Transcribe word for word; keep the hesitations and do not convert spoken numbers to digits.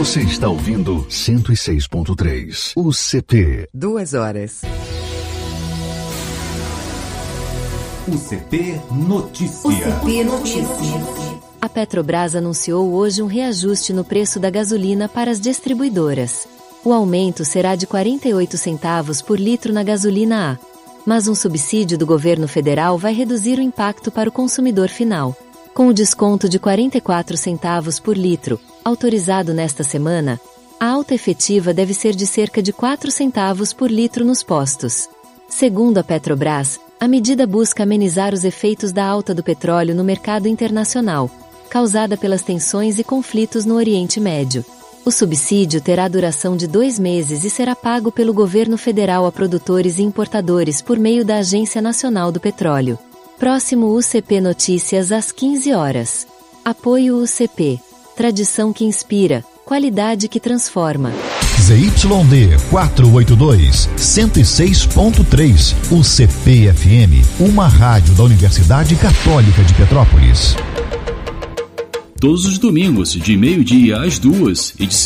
Você está ouvindo cento e seis ponto três. U C P. Duas horas. U C P Notícia. U C P Notícia. A Petrobras anunciou hoje um reajuste no preço da gasolina para as distribuidoras. O aumento será de quarenta e oito centavos por litro na gasolina A. Mas um subsídio do governo federal vai reduzir o impacto para o consumidor final. Com o desconto de quarenta e quatro centavos por litro, autorizado nesta semana, a alta efetiva deve ser de cerca de quatro centavos por litro nos postos. Segundo a Petrobras, a medida busca amenizar os efeitos da alta do petróleo no mercado internacional, causada pelas tensões e conflitos no Oriente Médio. O subsídio terá duração de dois meses e será pago pelo governo federal a produtores e importadores por meio da Agência Nacional do Petróleo. Próximo U C P Notícias às quinze horas. Apoio U C P. Tradição que inspira, qualidade que transforma. Z Y D quatrocentos e oitenta e dois, cento e seis ponto três. U C P F M, uma rádio da Universidade Católica de Petrópolis. Todos os domingos, de meio-dia às duas e de